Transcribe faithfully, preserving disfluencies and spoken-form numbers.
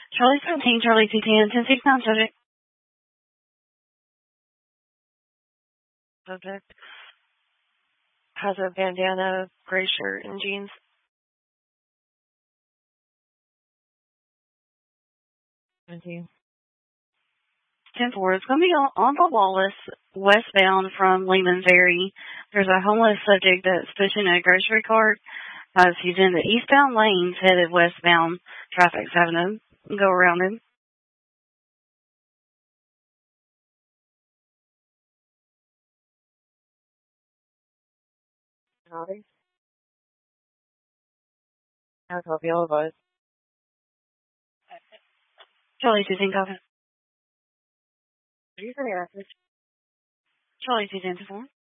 Charlie seventeen, Charlie two ten, ten six nine subject. Subject has a bandana, gray shirt, and jeans. seventeen. ten four. It's going to be on, on the Wallace, westbound from Lehman Ferry. There's a homeless subject that's pushing a grocery cart. As he's in the eastbound lanes headed westbound. Traffic's having to go around him. Howdy. How can I feel about it? Charlie two ten, copy. Are you going to ask me? Charlie two ten to four.